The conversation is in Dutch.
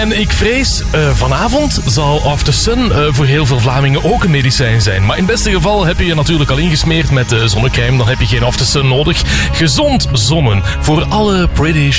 En ik vrees, vanavond zal After Sun voor heel veel Vlamingen ook een medicijn zijn. Maar in het beste geval heb je je natuurlijk al ingesmeerd met zonnecrème. Dan heb je geen After Sun nodig. Gezond zonnen voor alle British